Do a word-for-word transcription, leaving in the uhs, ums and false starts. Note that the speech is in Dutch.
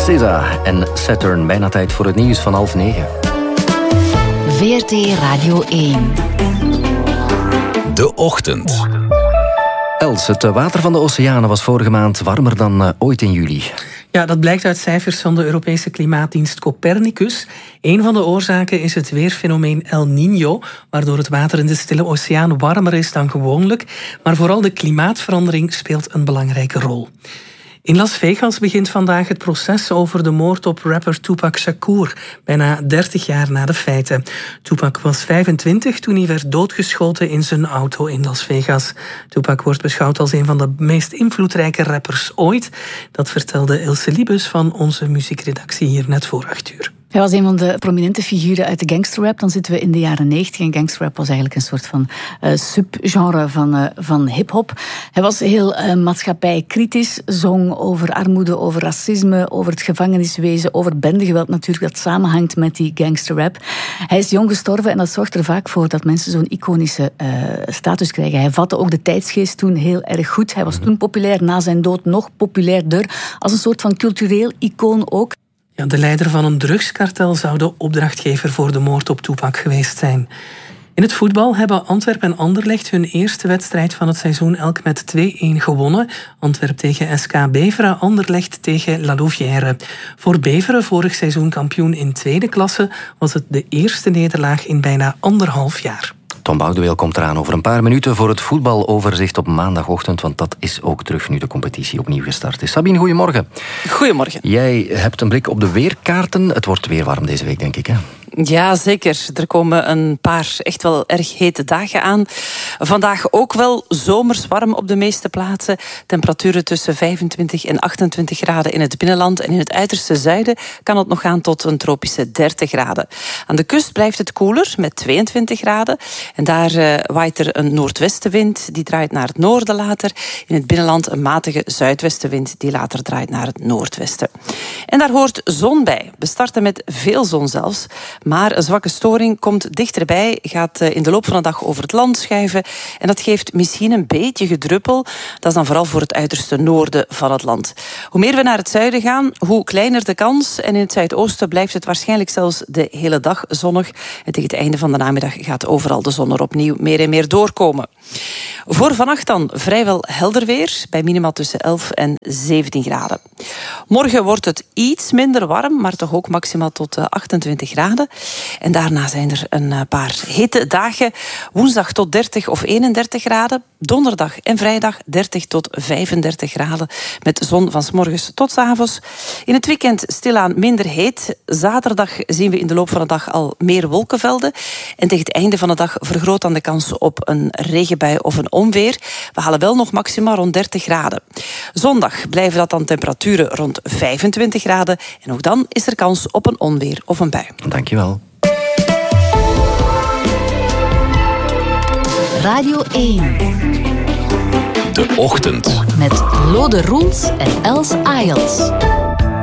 S Z A en Saturn. Bijna tijd voor het nieuws van half negen. V R T Radio één. De Ochtend. Els, het water van de oceanen was vorige maand warmer dan uh, ooit in juli. Ja, dat blijkt uit cijfers van de Europese klimaatdienst Copernicus. Een van de oorzaken is het weerfenomeen El Niño, waardoor het water in de Stille Oceaan warmer is dan gewoonlijk. Maar vooral de klimaatverandering speelt een belangrijke rol. In Las Vegas begint vandaag het proces over de moord op rapper Tupac Shakur, bijna dertig jaar na de feiten. Tupac was vijfentwintig toen hij werd doodgeschoten in zijn auto in Las Vegas. Tupac wordt beschouwd als een van de meest invloedrijke rappers ooit. Dat vertelde Ilse Liebes van onze muziekredactie hier net voor acht uur. Hij was een van de prominente figuren uit de gangsterrap. Dan zitten we in de jaren negentig. En gangsterrap was eigenlijk een soort van uh, subgenre van, uh, van hip-hop. Hij was heel uh, maatschappijkritisch, zong over armoede, over racisme, over het gevangeniswezen, over bendegeweld natuurlijk, dat samenhangt met die gangsterrap. Hij is jong gestorven en dat zorgt er vaak voor dat mensen zo'n iconische uh, status krijgen. Hij vatte ook de tijdsgeest toen heel erg goed. Hij was toen populair, na zijn dood nog populairder, als een soort van cultureel icoon ook. Ja, de leider van een drugskartel zou de opdrachtgever voor de moord op Tupac geweest zijn. In het voetbal hebben Antwerp en Anderlecht hun eerste wedstrijd van het seizoen elk met twee-een gewonnen. Antwerp tegen S K Beveren, Anderlecht tegen La Louvière. Voor Beveren, vorig seizoen kampioen in tweede klasse, was het de eerste nederlaag in bijna anderhalf jaar. Tom Boudeweel komt eraan over een paar minuten voor het voetbaloverzicht op maandagochtend, want dat is ook terug nu de competitie opnieuw gestart is. Sabine, goedemorgen. Goedemorgen. Jij hebt een blik op de weerkaarten. Het wordt weer warm deze week, denk ik, hè? Ja, zeker. Er komen een paar echt wel erg hete dagen aan. Vandaag ook wel zomers warm op de meeste plaatsen. Temperaturen tussen vijfentwintig en achtentwintig graden in het binnenland. En in het uiterste zuiden kan het nog gaan tot een tropische dertig graden. Aan de kust blijft het koeler met tweeëntwintig graden. En daar uh, waait er een noordwestenwind. Die draait naar het noorden later. In het binnenland een matige zuidwestenwind. Die later draait naar het noordwesten. En daar hoort zon bij. We starten met veel zon zelfs. Maar een zwakke storing komt dichterbij, gaat in de loop van de dag over het land schuiven. En dat geeft misschien een beetje gedruppel. Dat is dan vooral voor het uiterste noorden van het land. Hoe meer we naar het zuiden gaan, hoe kleiner de kans. En in het zuidoosten blijft het waarschijnlijk zelfs de hele dag zonnig. En tegen het einde van de namiddag gaat overal de zon er opnieuw meer en meer doorkomen. Voor vannacht dan vrijwel helder weer, bij minima tussen elf en zeventien graden. Morgen wordt het iets minder warm, maar toch ook maximaal tot achtentwintig graden. En daarna zijn er een paar hete dagen. Woensdag tot dertig of eenendertig graden. Donderdag en vrijdag dertig tot vijfendertig graden. Met zon van 's morgens tot 's avonds. In het weekend stilaan minder heet. Zaterdag zien we in de loop van de dag al meer wolkenvelden. En tegen het einde van de dag vergroot dan de kans op een regenbui of een onweer. We halen wel nog maxima rond dertig graden. Zondag blijven dat dan temperaturen rond vijfentwintig graden. En ook dan is er kans op een onweer of een bui. Dankjewel. Radio één. De Ochtend. Met Lode Roels en Els Ayels.